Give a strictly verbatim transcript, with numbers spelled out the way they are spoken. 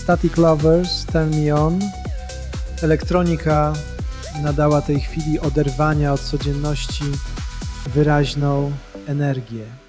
Static Lovers, Turn Me On. Elektronika nadała tej chwili oderwania od codzienności wyraźną energię.